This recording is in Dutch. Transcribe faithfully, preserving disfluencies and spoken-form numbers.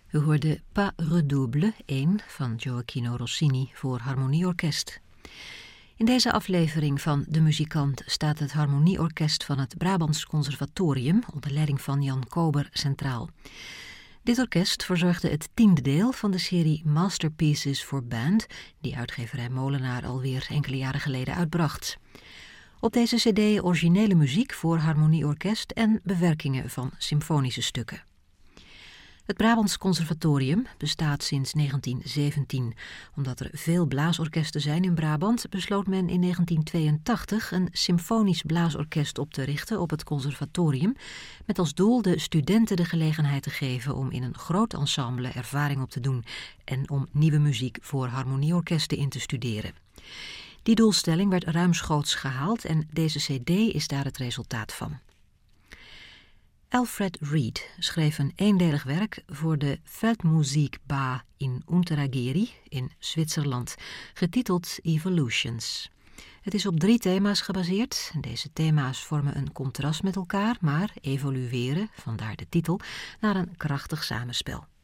U hoorde Pas Redouble één van Gioacchino Rossini voor harmonieorkest. In deze aflevering van De Muzikant staat het harmonieorkest van het Brabants Conservatorium onder leiding van Jan Kober centraal. Dit orkest verzorgde het tiende deel van de serie Masterpieces for Band, die uitgeverij Molenaar alweer enkele jaren geleden uitbracht. Op deze cd originele muziek voor harmonieorkest en bewerkingen van symfonische stukken. Het Brabants Conservatorium bestaat sinds negentien zeventien. Omdat er veel blaasorkesten zijn in Brabant, besloot men in negentien tweeëntachtig een symfonisch blaasorkest op te richten op het conservatorium, met als doel de studenten de gelegenheid te geven om in een groot ensemble ervaring op te doen en om nieuwe muziek voor harmonieorkesten in te studeren. Die doelstelling werd ruimschoots gehaald en deze cd is daar het resultaat van. Alfred Reed schreef een eendelig werk voor de Feldmusikbah in Unterägeri in Zwitserland, getiteld Evolutions. Het is op drie thema's gebaseerd. Deze thema's vormen een contrast met elkaar, maar evolueren, vandaar de titel, naar een krachtig samenspel.